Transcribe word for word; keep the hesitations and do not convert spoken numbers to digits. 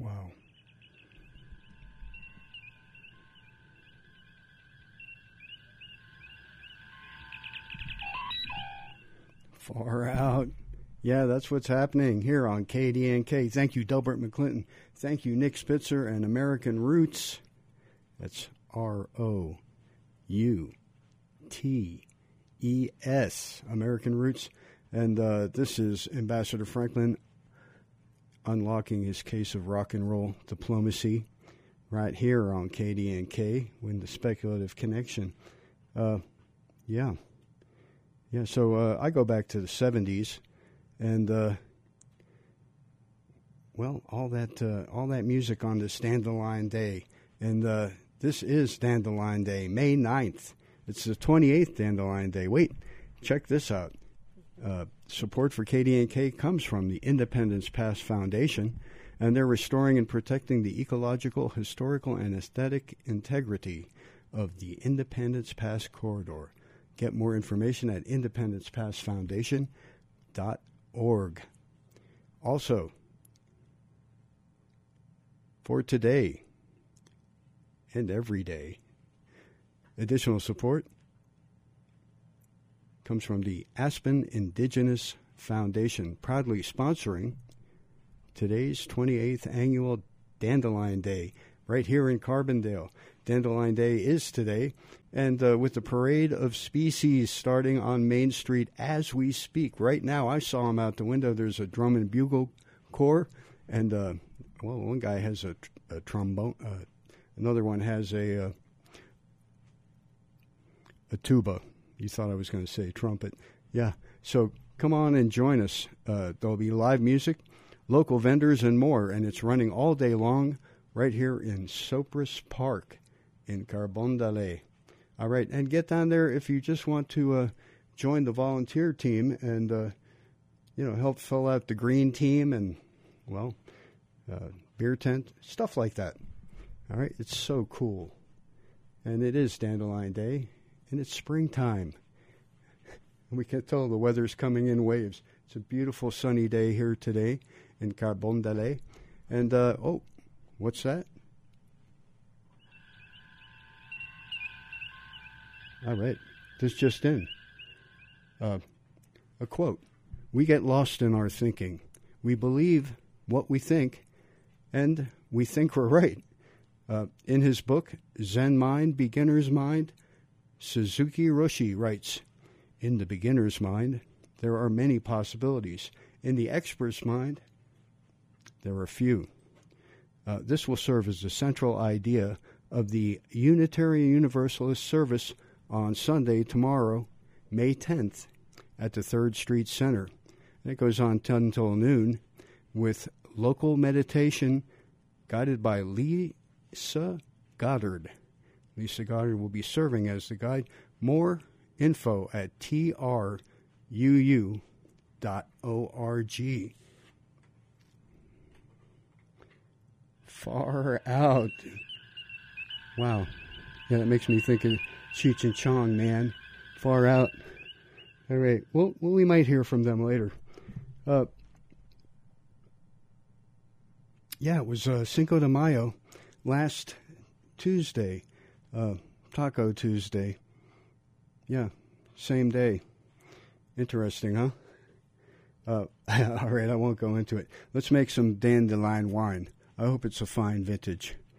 Wow. Far out. Yeah, that's what's happening here on K D N K. Thank you, Delbert McClinton. Thank you, Nick Spitzer and American Roots. That's R O U T E S, American Roots. And uh, this is Ambassador Franklin unlocking his case of rock and roll diplomacy right here on K D N K with the Speculative Connection. Uh, yeah. Yeah, so uh, I go back to the seventies, and, uh, well, all that uh, all that music on this Dandelion Day. And uh, this is Dandelion Day, May ninth. It's the twenty-eighth Dandelion Day. Wait, check this out. Uh, support for K D N K comes from the Independence Pass Foundation, and they're restoring and protecting the ecological, historical, and aesthetic integrity of the Independence Pass corridor. Get more information at independence pass foundation dot org. Also, for today and every day, additional support comes from the Aspen Indigenous Foundation, proudly sponsoring today's twenty-eighth annual Dandelion Day right here in Carbondale. Dandelion Day is today, and uh, with the Parade of Species starting on Main Street as we speak. Right now, I saw them out the window. There's a drum and bugle corps, and, uh, well, one guy has a, a trombone. Uh, another one has a, uh, a tuba. You thought I was going to say trumpet. Yeah, so come on and join us. Uh, there'll be live music, local vendors, and more, and it's running all day long right here in Sopris Park in Carbondale. All right, and get down there if you just want to uh, join the volunteer team and, uh, you know, help fill out the green team and, well, uh, beer tent, stuff like that. All right, it's so cool. And it is Dandelion Day, and it's springtime. And we can tell the weather's coming in waves. It's a beautiful sunny day here today in Carbondale. And, uh, oh, what's that? All right, this just in. Uh, a quote. We get lost in our thinking. We believe what we think, and we think we're right. Uh, in his book, Zen Mind, Beginner's Mind, Suzuki Roshi writes, in the beginner's mind, there are many possibilities. In the expert's mind, there are few. Uh, this will serve as the central idea of the Unitarian Universalist service on Sunday, tomorrow, May tenth, at the third Street Center. And it goes on ten until noon with local meditation guided by Lisa Goddard. Lisa Goddard will be serving as the guide. More info at T R U U dot org. Far out. Wow. Yeah, that makes me think of Cheech and Chong, man. Far out. All right. Well, well we might hear from them later. Uh, yeah, it was uh, Cinco de Mayo last Tuesday. Uh, Taco Tuesday. Yeah, same day. Interesting, huh? Uh, all right, I won't go into it. Let's make some dandelion wine. I hope it's a fine vintage.